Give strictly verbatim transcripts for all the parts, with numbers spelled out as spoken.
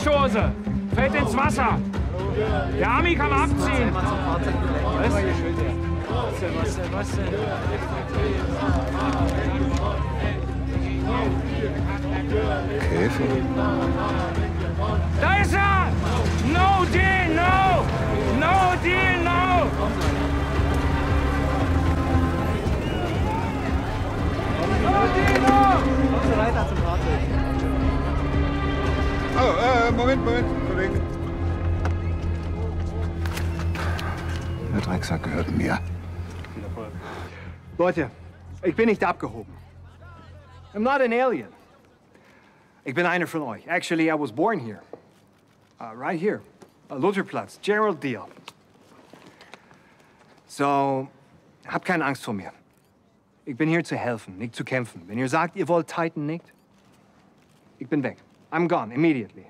Steckdose. Fällt ins Wasser. Der Ami kann abziehen. Was? Was denn, was denn, was denn? Käfer? Da ist er! No deal, no! No deal, no! No deal, no! Kommen Sie weiter zum Fahrzeug. Oh, äh, Moment, Moment, Kollege. Der Drecksack gehört mir. Leute, ich bin nicht abgehoben. I'm not an alien. Ich bin einer von euch. Actually, I was born here. Uh, right here. Uh, Lutherplatz, Gerald Deal. So, habt keine Angst vor mir. Ich bin hier zu helfen, nicht zu kämpfen. Wenn ihr sagt, ihr wollt Titan nicht, ich bin weg. I'm gone, immediately.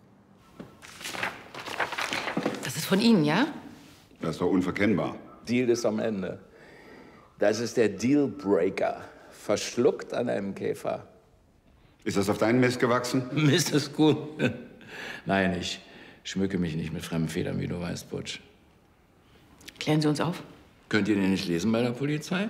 Das ist von Ihnen, ja? Das ist doch unverkennbar. Deal ist am Ende. Das ist der Dealbreaker. Verschluckt an einem Käfer. Ist das auf deinen Mist gewachsen? Mist ist gut. Nein, ich schmücke mich nicht mit fremden Federn, wie du weißt, Butch. Klären Sie uns auf. Könnt ihr den nicht lesen bei der Polizei?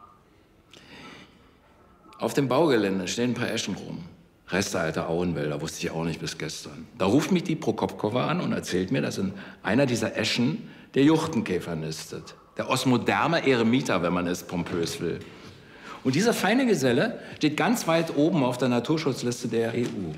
Auf dem Baugelände stehen ein paar Eschen rum. Reste alter Auenwälder, wusste ich auch nicht bis gestern. Da ruft mich die Prokopkowa an und erzählt mir, dass in einer dieser Eschen der Juchtenkäfer nistet. Der Osmoderme Eremita, wenn man es pompös will. Und dieser feine Geselle steht ganz weit oben auf der Naturschutzliste der E U.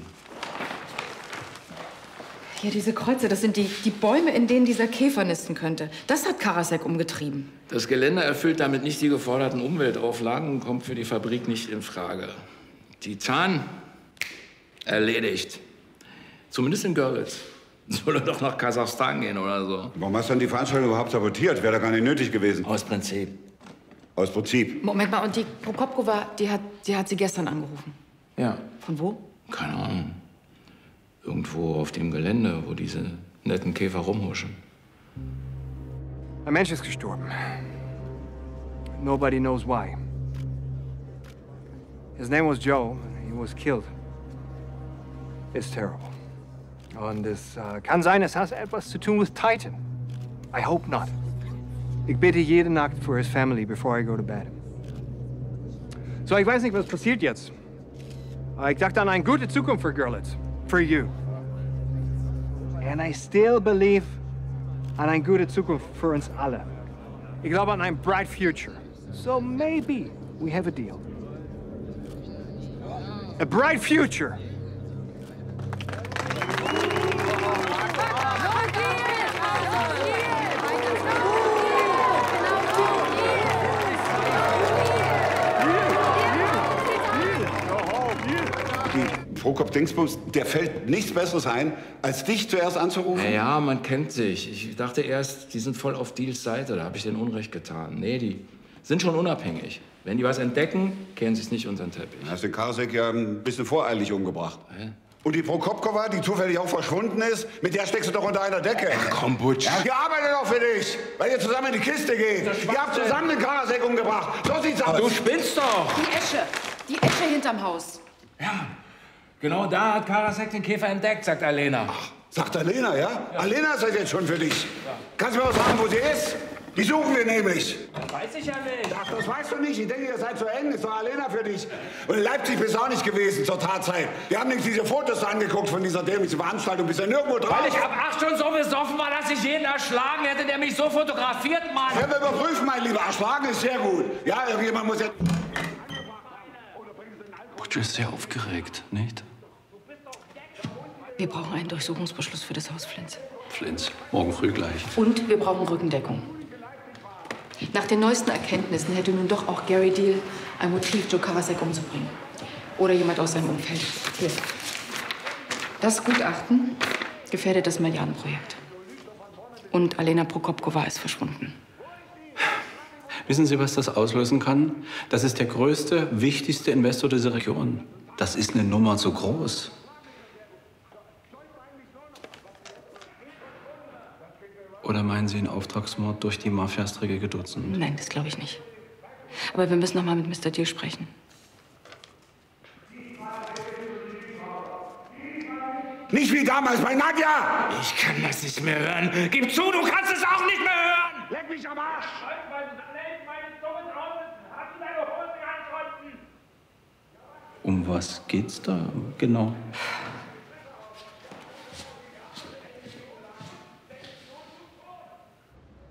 Hier, diese Kreuze, das sind die, die Bäume, in denen dieser Käfer nisten könnte. Das hat Karasek umgetrieben. Das Gelände erfüllt damit nicht die geforderten Umweltauflagen und kommt für die Fabrik nicht in Frage. Titan erledigt. Zumindest in Görlitz. Soll er doch nach Kasachstan gehen oder so. Warum hast du denn die Veranstaltung überhaupt sabotiert? Wäre doch gar nicht nötig gewesen. Aus Prinzip. Aus Prinzip. Moment mal, und die Prokopkowa, die hat, die hat Sie gestern angerufen. Ja. Von wo? Keine Ahnung. Irgendwo auf dem Gelände, wo diese netten Käfer rumhuschen. Ein Mensch ist gestorben. Nobody knows why. His name was Joe. He was killed. It's terrible. Und es uh, kann sein, es hat etwas zu tun with Titan. I hope not. Ich bete jede Nacht für his family before I go to bed. So, ich weiß nicht, was passiert jetzt. Uh, ich dachte an eine gute Zukunft für Görlitz. For you. And I still believe an eine gute Zukunft für uns alle. Ich glaube an ein bright future. So maybe we have a deal. A bright future. Prokop-Dingsbums, der fällt nichts Besseres ein, als dich zuerst anzurufen? Ja, ja, man kennt sich. Ich dachte erst, die sind voll auf Deals Seite. Da habe ich denen Unrecht getan. Nee, die sind schon unabhängig. Wenn die was entdecken, kehren sie es nicht unter den Teppich. Du hast den Karasek ja ein bisschen voreilig umgebracht. Hä? Und die Prokopkowa, die zufällig auch verschwunden ist, mit der steckst du doch unter einer Decke. Ach, komm, Butch. Ja, die arbeitet doch für dich, weil ihr zusammen in die Kiste geht. Ihr habt zusammen den Karasek umgebracht. So sieht's aus. Du spinnst doch! Die Esche. Die Esche hinterm Haus. Ja, genau da hat Karasek den Käfer entdeckt, sagt Alena. Ach, sagt Alena, ja? ja. Alena ist das jetzt schon für dich. Ja. Kannst du mir auch sagen, wo sie ist? Die suchen wir nämlich. Das weiß ich ja nicht. Ach, das weißt du nicht. Ich denke, ihr seid zu eng. Das war Alena für dich. Und in Leipzig bist du auch nicht gewesen zur Tatzeit. Wir haben nämlich diese Fotos angeguckt von dieser dämlichen Veranstaltung. Bist ja nirgendwo drauf. Weil ich ab acht schon so besoffen war, dass ich jeden erschlagen hätte, der mich so fotografiert, Mann. Können wir überprüfen, mein Lieber. Erschlagen ist sehr gut. Ja, irgendjemand muss ja... Butch ist sehr aufgeregt, nicht? Wir brauchen einen Durchsuchungsbeschluss für das Haus Flins. Flins, morgen früh gleich. Und wir brauchen Rückendeckung. Nach den neuesten Erkenntnissen hätte nun doch auch Gary Deal ein Motiv, Joe Karasek umzubringen. Oder jemand aus seinem Umfeld. Hier. Das Gutachten gefährdet das Milliardenprojekt. Und Alena Prokopkowa ist verschwunden. Wissen Sie, was das auslösen kann? Das ist der größte, wichtigste Investor dieser Region. Das ist eine Nummer zu groß. Oder meinen Sie einen Auftragsmord durch die Mafiasträger Dutzend? Nein, das glaube ich nicht. Aber wir müssen noch mal mit Mister Deal sprechen. Nicht wie damals bei Nadja! Ich kann das nicht mehr hören. Gib zu, du kannst es auch nicht mehr hören! Leck mich am Arsch! Um was geht's da genau?